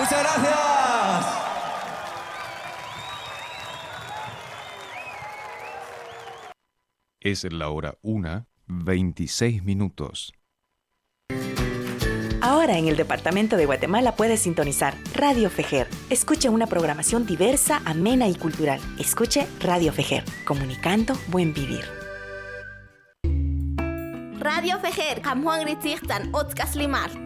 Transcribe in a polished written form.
Muchas gracias. Es la hora 1:26. Ahora en el departamento de Guatemala puedes sintonizar Radio Fejer. Escuche una programación diversa, amena y cultural. Escuche Radio Fejer, comunicando buen vivir. Radio Fejer, Kamhuang Ritzirtan, Otkas Limar.